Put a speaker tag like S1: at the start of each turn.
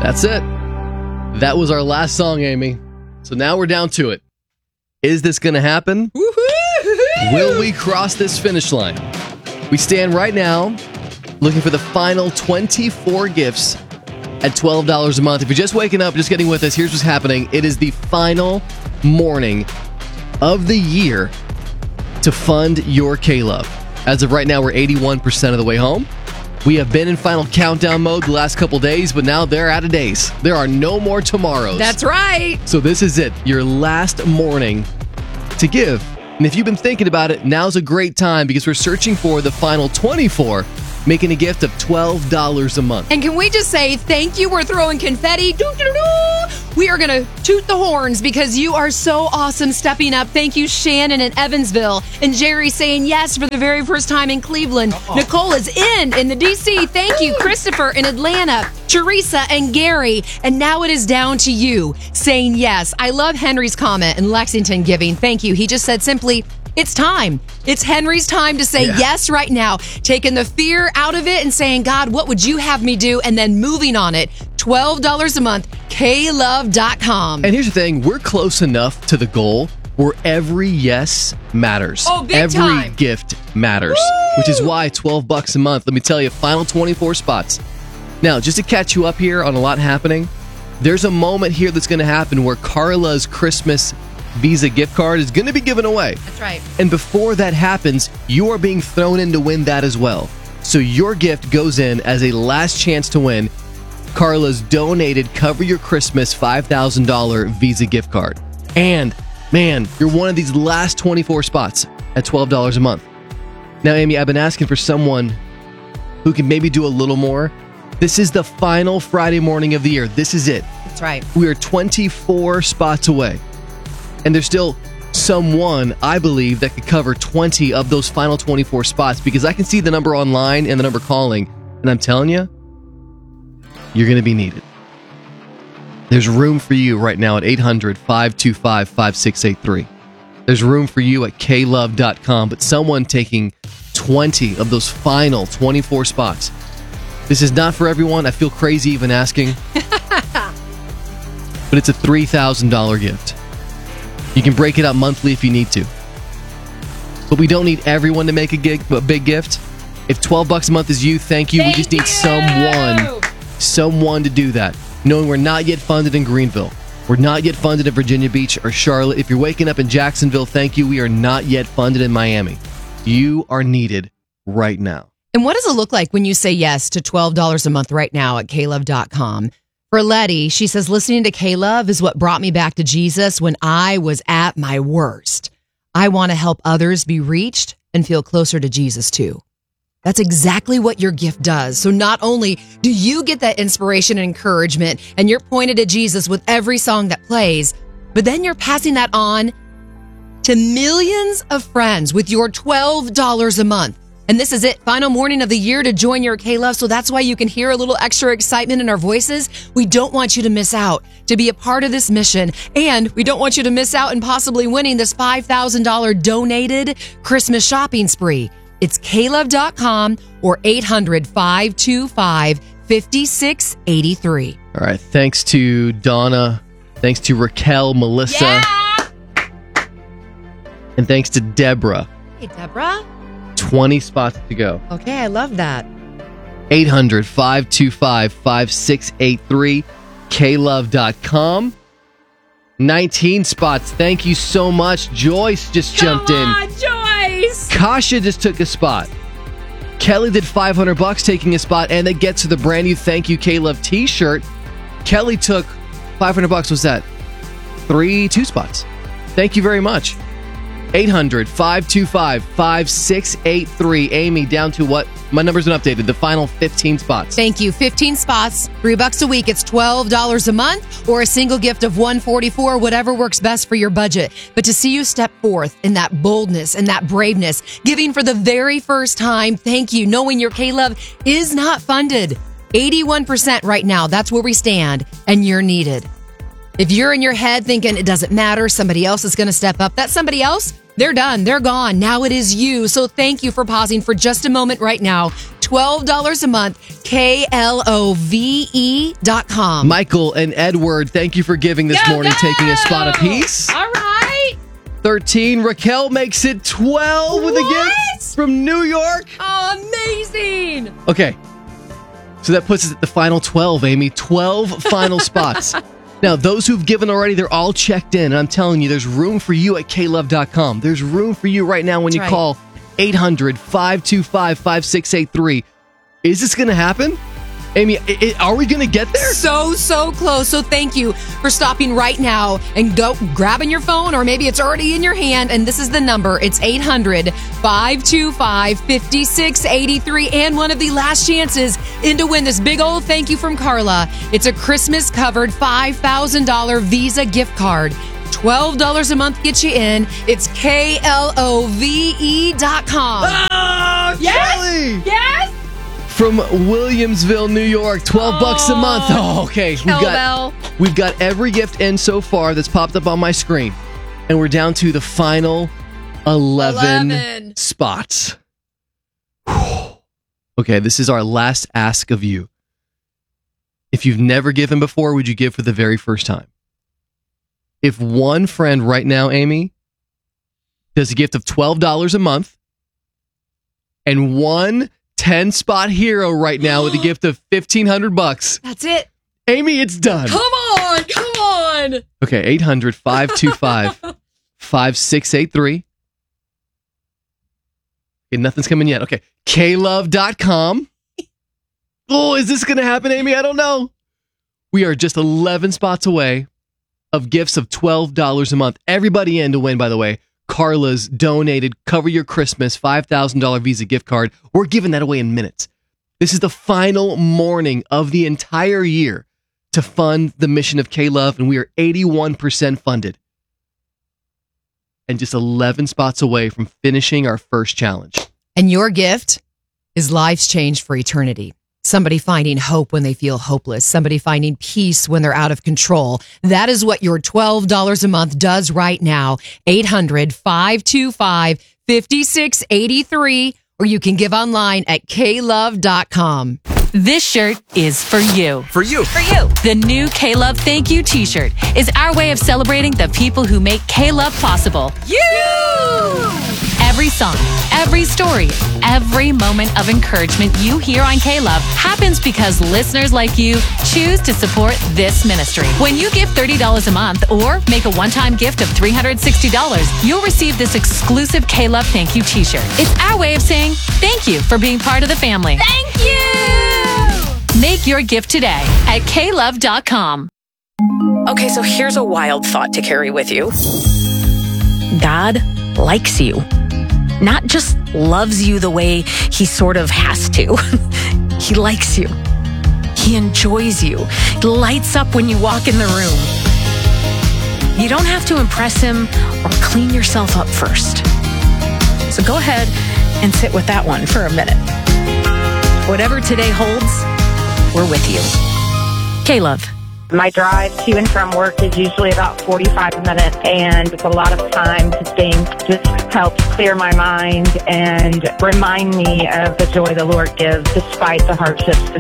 S1: That's it. That was our last song, Amy. So now we're down to it. Is this going to happen?
S2: Woohoo!
S1: Will we cross this finish line? We stand right now looking for the final 24 gifts at $12 a month. If you're just waking up, just getting with us, here's what's happening. It is the final morning of the year to fund your K-Love. As of right now, we're 81% of the way home. We have been in final countdown mode the last couple days, but now they're out of days. There are no more tomorrows.
S2: That's right.
S1: So this is it, your last morning to give. And if you've been thinking about it, now's a great time because we're searching for the final 24, making a gift of $12 a month.
S2: And can we just say thank you? We're throwing confetti. We are going to toot the horns because you are so awesome stepping up. Thank you, Shannon in Evansville. And Jerry saying yes for the very first time in Cleveland. Nicole is in the D.C. Thank you, Christopher in Atlanta. Teresa and Gary. And now it is down to you saying yes. I love Henry's comment in Lexington giving. Thank you. He just said simply, it's time. It's Henry's time to say yes right now. Taking the fear out of it and saying, God, what would you have me do? And then moving on it. $12 a month, klove.com.
S1: And here's the thing, we're close enough to the goal where every yes matters.
S2: Oh, big
S1: every
S2: time.
S1: gift matters, which is why $12 a month. Let me tell you, final 24 spots. Now, just to catch you up here on a lot happening, there's a moment here that's going to happen where Carla's Christmas Visa gift card is going to be given away.
S2: That's right.
S1: And before that happens, you are being thrown in to win that as well. So your gift goes in as a last chance to win Carla's donated Cover Your Christmas $5,000 Visa gift card. And, man, you're one of these last 24 spots at $12 a month. Now, Amy, I've been asking for someone who can maybe do a little more. This is the final Friday morning of the year. This is it.
S2: That's right.
S1: We are 24 spots away. And there's still someone, I believe, that could cover 20 of those final 24 spots because I can see the number online and the number calling. And I'm telling you, you're going to be needed. There's room for you right now at 800-525-5683. There's room for you at klove.com, but someone taking 20 of those final 24 spots. This is not for everyone. I feel crazy even asking. But it's a $3,000 gift. You can break it out monthly if you need to. But we don't need everyone to make a big gift. If $12 a month is you, thank you. We just need someone to do that. Knowing we're not yet funded in Greenville. We're not yet funded in Virginia Beach or Charlotte. If you're waking up in Jacksonville, thank you. We are not yet funded in Miami. You are needed right now.
S2: And what does it look like when you say yes to $12 a month right now at klove.com? For Letty, she says, listening to K-Love is what brought me back to Jesus when I was at my worst. I want to help others be reached and feel closer to Jesus too. That's exactly what your gift does. So not only do you get that inspiration and encouragement, and you're pointed at Jesus with every song that plays, but then you're passing that on to millions of friends with your $12 a month. And this is it, final morning of the year to join your K-Love. So that's why you can hear a little extra excitement in our voices. We don't want you to miss out to be a part of this mission. And we don't want you to miss out and possibly winning this $5,000 donated Christmas shopping spree. It's klove.com or 800-525-5683.
S1: All right. Thanks to Donna. Thanks to Raquel, Melissa.
S2: Yeah!
S1: And thanks to Deborah.
S2: Hey, Deborah.
S1: 20 spots to go.
S2: Okay, I love that.
S1: 800-525-5683. klove.com. 19 spots. Thank you so much. Joyce just jumped in.
S2: Come on, Joyce! Kasha
S1: just took a spot. Kelly did $500 taking a spot, and that gets to the brand new Thank You K-Love t-shirt. Kelly took $500. What's that? 2 spots. Thank you very much. 800-525-5683. Amy, down to what? My number's been updated. The final 15 spots.
S2: Thank you. 15 spots, $3 a week. It's $12 a month or a single gift of $144, whatever works best for your budget. But to see you step forth in that boldness and that braveness, giving for the very first time, thank you. Knowing your K-Love is not funded. 81% right now. That's where we stand, and you're needed. If you're in your head thinking it doesn't matter, somebody else is going to step up, that somebody else, they're done. They're gone. Now it is you. So thank you for pausing for just a moment right now. $12 a month, KLOVE.com.
S1: Michael and Edward, thank you for giving this morning, taking a spot apiece.
S2: All right.
S1: 13. Raquel makes it 12 with a gift from New York.
S2: Amazing.
S1: Okay. So that puts us at the final 12, Amy. 12 final spots. Now, those who've given already, they're all checked in. And I'm telling you, there's room for you at klove.com. There's room for you right now when you call 800-525-5683. Is this going to happen? Amy, are we going to get there?
S2: So close. So thank you for stopping right now and go grabbing your phone, or maybe it's already in your hand. And this is the number. It's 800-525-5683. And one of the last chances in to win this big old thank you from Carla. It's a Christmas-covered $5,000 Visa gift card. $12 a month gets you in. It's KLOVE.com.
S1: Oh, Kelly!
S2: Yes!
S1: From Williamsville, New York, $12 a month. Oh, okay. We've got every gift in so far that's popped up on my screen. And we're down to the final 11 spots. Okay, this is our last ask of you. If you've never given before, would you give for the very first time? If one friend right now, Amy, does a gift of $12 a month, and one 10-spot hero right now with a gift of $1,500.
S2: That's it.
S1: Amy, it's done.
S2: Come on.
S1: Okay, 800-525-5683. Okay, nothing's coming yet. Okay, klove.com. Oh, is this going to happen, Amy? I don't know. We are just 11 spots away of gifts of $12 a month. Everybody in to win, by the way. Carla's donated Cover Your Christmas $5,000 Visa gift card. We're giving that away in minutes. This is the final morning of the entire year to fund the mission of K-Love, and we are 81% funded. And just 11 spots away from finishing our first challenge.
S2: And your gift is lives changed for eternity. Somebody finding hope when they feel hopeless. Somebody finding peace when they're out of control. That is what your $12 a month does right now. 800-525-5683. Or you can give online at klove.com.
S3: This shirt is for you.
S4: For you.
S3: For you. The new K-Love Thank You t-shirt is our way of celebrating the people who make K-Love possible. You! Every song, every story, every moment of encouragement you hear on K-Love happens because listeners like you choose to support this ministry. When you give $30 a month or make a one-time gift of $360, you'll receive this exclusive K-Love Thank You t-shirt. It's our way of saying thank you for being part of the family.
S2: Thank you!
S3: Make your gift today at klove.com.
S5: Okay, so here's a wild thought to carry with you. God likes you. Not just loves you the way he sort of has to. He likes you. He enjoys you. He lights up when you walk in the room. You don't have to impress him or clean yourself up first. So go ahead and sit with that one for a minute. Whatever today holds, we're with you. K-Love.
S6: My drive to and from work is usually about 45 minutes, and it's a lot of time to think. Just helps clear my mind and remind me of the joy the Lord gives despite the hardships,